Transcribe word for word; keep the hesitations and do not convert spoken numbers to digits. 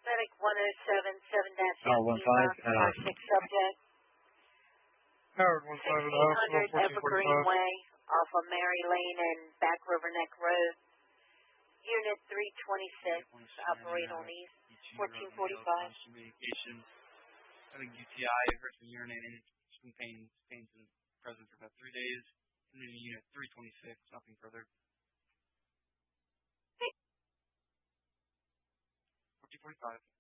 Medic one oh seven, seven dash Oh, one five, eighteen, our uh, six subject. Howard, one five of the hospital, sixteen hundred fourteen Evergreen forty-five. Way, off of Mary Lane and Back River Neck Road. Unit three twenty-six, operate on east, fourteen forty-five. Communication. Having U T I, hurts and urinating, some pain, pains and present for about three days. And then unit three twenty-six, nothing further. fourteen forty-five.